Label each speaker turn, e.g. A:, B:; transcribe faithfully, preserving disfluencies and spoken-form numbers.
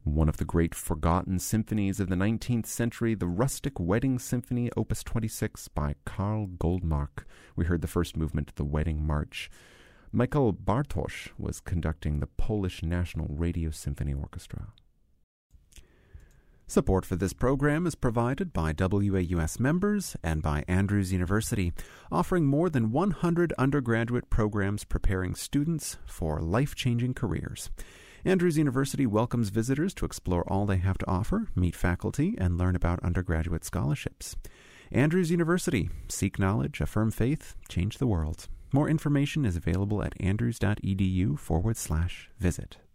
A: One of the great forgotten symphonies of the nineteenth century, the Rustic Wedding Symphony, Opus twenty-six by Karl Goldmark. We heard the first movement, the Wedding March. Michael Bartosz was conducting the Polish National Radio Symphony Orchestra. Support for this program is provided by W A U S members and by Andrews University, offering more than one hundred undergraduate programs preparing students for life-changing careers. Andrews University welcomes visitors to explore all they have to offer, meet faculty, and learn about undergraduate scholarships. Andrews University. Seek knowledge, affirm faith, change the world. More information is available at andrews.edu forward slash visit.